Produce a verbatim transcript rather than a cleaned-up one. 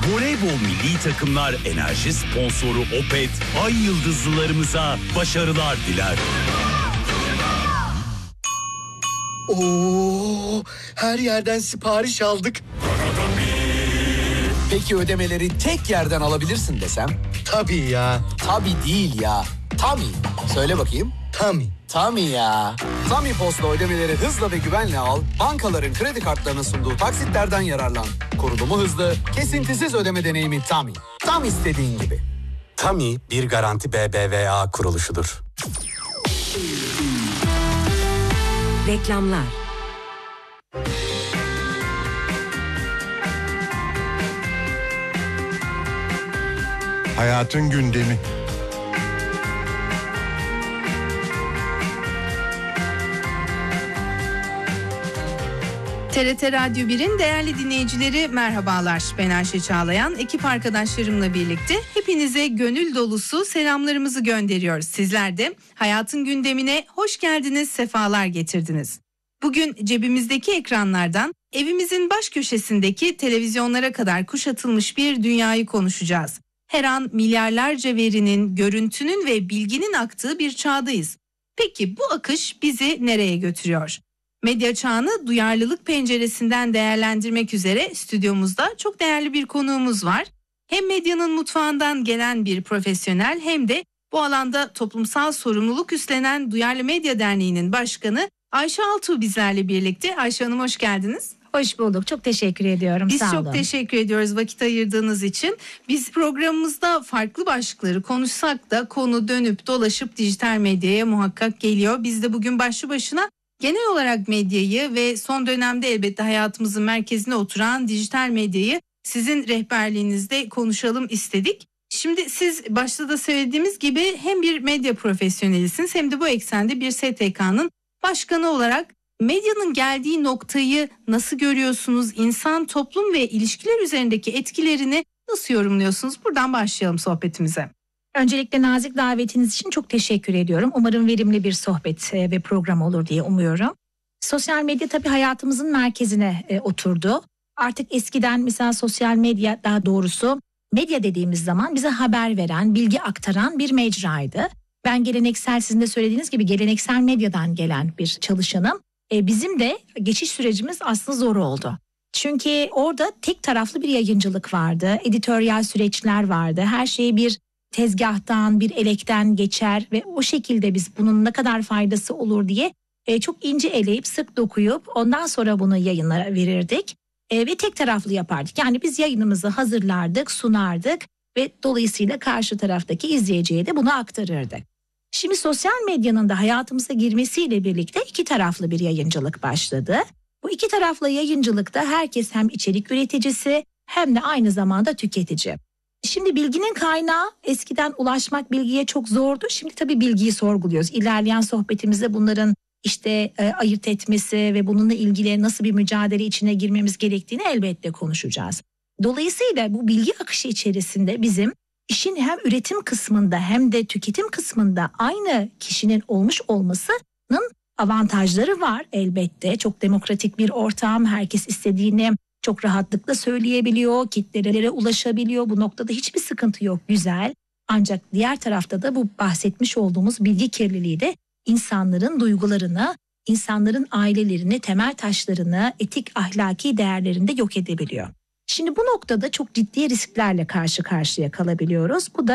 Voleybol milli takımlar enerji sponsoru Opet, ay yıldızlılarımıza başarılar diler. Oo, her yerden sipariş aldık. Peki ödemeleri tek yerden alabilirsin desem? Tabii ya. Tabii değil ya. Tami. Söyle bakayım. Tami. Tami ya. Tami Post'la ödemeleri hızla ve güvenle al. Bankaların kredi kartlarına sunduğu taksitlerden yararlan. Kurulumu hızlı, kesintisiz ödeme deneyimi Tami. Tam istediğin gibi. Tami bir Garanti B B V A kuruluşudur. Reklamlar. Hayatın gündemi. T R T Radyo bir'in değerli dinleyicileri merhabalar. Ben Ayşe Çağlayan, ekip arkadaşlarımla birlikte hepinize gönül dolusu selamlarımızı gönderiyoruz. Sizler de hayatın gündemine hoş geldiniz, sefalar getirdiniz. Bugün cebimizdeki ekranlardan evimizin baş köşesindeki televizyonlara kadar kuşatılmış bir dünyayı konuşacağız. Her an milyarlarca verinin, görüntünün ve bilginin aktığı bir çağdayız. Peki bu akış bizi nereye götürüyor? Medya çağını duyarlılık penceresinden değerlendirmek üzere stüdyomuzda çok değerli bir konuğumuz var. Hem medyanın mutfağından gelen bir profesyonel hem de bu alanda toplumsal sorumluluk üstlenen Duyarlı Medya Derneği'nin başkanı Ayşe Altuğ bizlerle birlikte. Ayşe Hanım hoş geldiniz. Hoş bulduk. Çok teşekkür ediyorum. Biz Sağ çok olun. teşekkür ediyoruz vakit ayırdığınız için. Biz programımızda farklı başlıkları konuşsak da konu dönüp dolaşıp dijital medyaya muhakkak geliyor. Biz de bugün başlı başına genel olarak medyayı ve son dönemde elbette hayatımızın merkezine oturan dijital medyayı sizin rehberliğinizde konuşalım istedik. Şimdi siz başta da söylediğimiz gibi hem bir medya profesyonelisiniz hem de bu eksende bir S T K'nın başkanı olarak medyanın geldiği noktayı nasıl görüyorsunuz? İnsan, toplum ve ilişkiler üzerindeki etkilerini nasıl yorumluyorsunuz? Buradan başlayalım sohbetimize. Öncelikle nazik davetiniz için çok teşekkür ediyorum. Umarım verimli bir sohbet ve program olur diye umuyorum. Sosyal medya tabii hayatımızın merkezine e, oturdu. Artık eskiden mesela sosyal medya, daha doğrusu medya dediğimiz zaman bize haber veren, bilgi aktaran bir mecraydı. Ben geleneksel, sizin de söylediğiniz gibi geleneksel medyadan gelen bir çalışanım. E, bizim de geçiş sürecimiz aslında zor oldu. Çünkü orada tek taraflı bir yayıncılık vardı, editoryal süreçler vardı. Her şeyi bir tezgahtan, bir elekten geçer ve o şekilde biz bunun ne kadar faydası olur diye e, çok ince eleyip sık dokuyup ondan sonra bunu yayınlara verirdik e, ve tek taraflı yapardık. Yani biz yayınımızı hazırlardık, sunardık ve dolayısıyla karşı taraftaki izleyiciye de bunu aktarırdık. Şimdi sosyal medyanın da hayatımıza girmesiyle birlikte iki taraflı bir yayıncılık başladı. Bu iki taraflı yayıncılıkta herkes hem içerik üreticisi hem de aynı zamanda tüketici. Şimdi bilginin kaynağı, eskiden ulaşmak bilgiye çok zordu. Şimdi tabii bilgiyi sorguluyoruz. İlerleyen sohbetimizde bunların işte e, ayırt etmesi ve bununla ilgili nasıl bir mücadele içine girmemiz gerektiğini elbette konuşacağız. Dolayısıyla bu bilgi akışı içerisinde bizim işin hem üretim kısmında hem de tüketim kısmında aynı kişinin olmuş olmasının avantajları var elbette. Çok demokratik bir ortam, herkes istediğini çok rahatlıkla söyleyebiliyor, kitlelere ulaşabiliyor. Bu noktada hiçbir sıkıntı yok, güzel. Ancak diğer tarafta da bu bahsetmiş olduğumuz bilgi kirliliği de insanların duygularını, insanların ailelerini, temel taşlarını, etik ahlaki değerlerini de yok edebiliyor. Şimdi bu noktada çok ciddi risklerle karşı karşıya kalabiliyoruz. Bu da